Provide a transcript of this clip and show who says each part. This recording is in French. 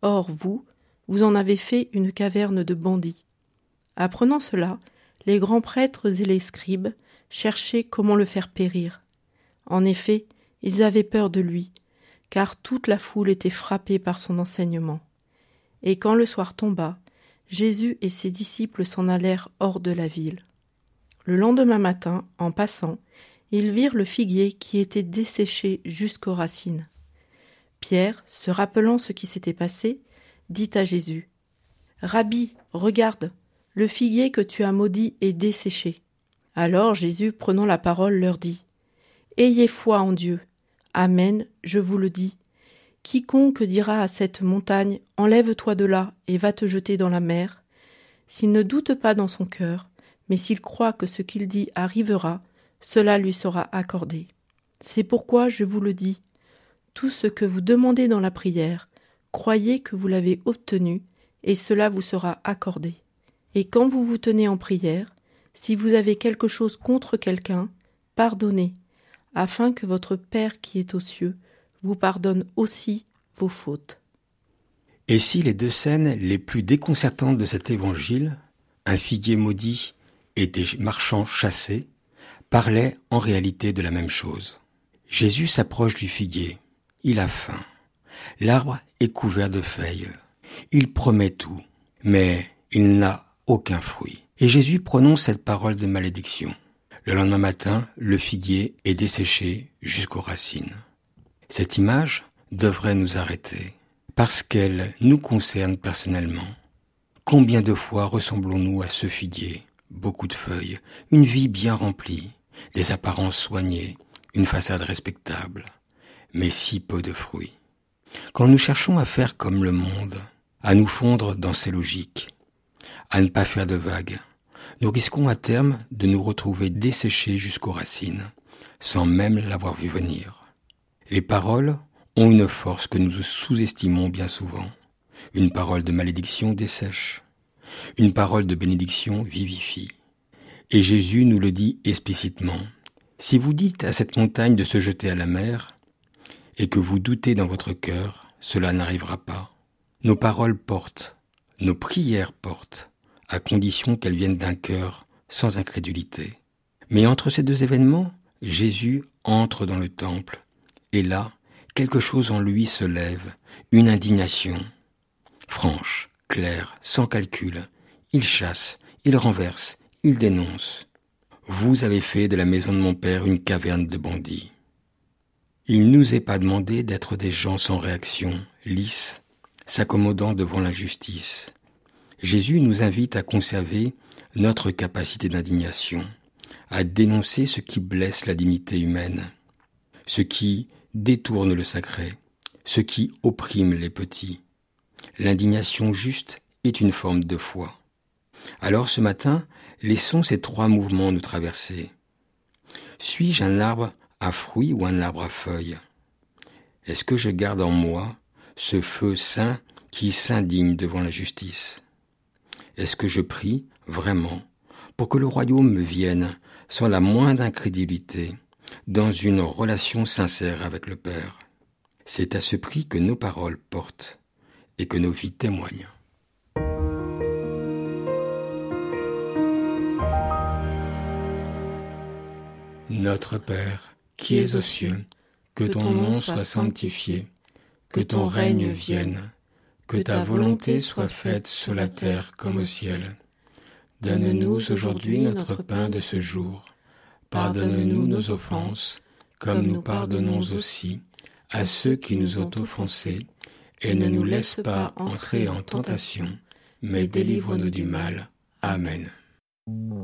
Speaker 1: Or vous en avez fait une caverne de bandits. » Apprenant cela, les grands prêtres et les scribes cherchaient comment le faire périr. En effet, ils avaient peur de lui, car toute la foule était frappée par son enseignement. Et quand le soir tomba, Jésus et ses disciples s'en allèrent hors de la ville. Le lendemain matin, en passant, ils virent le figuier qui était desséché jusqu'aux racines. Pierre, se rappelant ce qui s'était passé, dit à Jésus : « Rabbi, regarde, le figuier que tu as maudit est desséché. » Alors Jésus, prenant la parole, leur dit : « Ayez foi en Dieu. Amen, je vous le dis. Quiconque dira à cette montagne : Enlève-toi de là et va te jeter dans la mer, s'il ne doute pas dans son cœur, mais s'il croit que ce qu'il dit arrivera, cela lui sera accordé. C'est pourquoi je vous le dis, tout ce que vous demandez dans la prière, croyez que vous l'avez obtenu, et cela vous sera accordé. Et quand vous vous tenez en prière, si vous avez quelque chose contre quelqu'un, pardonnez, afin que votre Père qui est aux cieux vous pardonne aussi vos fautes. »
Speaker 2: Et si les deux scènes les plus déconcertantes de cet évangile, un figuier maudit et des marchands chassés, parlaient en réalité de la même chose. Jésus s'approche du figuier. Il a faim. L'arbre est couvert de feuilles. Il promet tout, mais il n'a aucun fruit. Et Jésus prononce cette parole de malédiction. Le lendemain matin, le figuier est desséché jusqu'aux racines. Cette image devrait nous arrêter, parce qu'elle nous concerne personnellement. Combien de fois ressemblons-nous à ce figuier ? Beaucoup de feuilles, une vie bien remplie, des apparences soignées, une façade respectable, mais si peu de fruits. Quand nous cherchons à faire comme le monde, à nous fondre dans ses logiques, à ne pas faire de vagues, nous risquons à terme de nous retrouver desséchés jusqu'aux racines, sans même l'avoir vu venir. Les paroles ont une force que nous sous-estimons bien souvent. Une parole de malédiction dessèche. Une parole de bénédiction vivifie. Et Jésus nous le dit explicitement. Si vous dites à cette montagne de se jeter à la mer, et que vous doutez dans votre cœur, cela n'arrivera pas. Nos paroles portent, nos prières portent, à condition qu'elles viennent d'un cœur sans incrédulité. Mais entre ces deux événements, Jésus entre dans le temple, et là, quelque chose en lui se lève, une indignation. Franche, claire, sans calcul, il chasse, il renverse, il dénonce. Vous avez fait de la maison de mon père une caverne de bandits. Il ne nous est pas demandé d'être des gens sans réaction, lisses, s'accommodant devant l'injustice. Jésus nous invite à conserver notre capacité d'indignation, à dénoncer ce qui blesse la dignité humaine, ce qui détourne le sacré, ce qui opprime les petits. L'indignation juste est une forme de foi. Alors ce matin, laissons ces trois mouvements nous traverser. Suis-je un arbre à fruits ou un arbre à feuilles ? Est-ce que je garde en moi ce feu saint qui s'indigne devant la justice ? Est-ce que je prie vraiment pour que le royaume vienne sans la moindre incrédulité, dans une relation sincère avec le Père ? C'est à ce prix que nos paroles portent et que nos vies témoignent. Notre Père, qui es aux cieux, que ton nom soit sanctifié, que ton règne vienne, que ta volonté soit faite sur la terre comme au ciel. Donne-nous aujourd'hui notre pain de ce jour. Pardonne-nous nos offenses, comme nous pardonnons aussi à ceux qui nous ont offensés, et ne nous laisse pas entrer en tentation, mais délivre-nous du mal. Amen.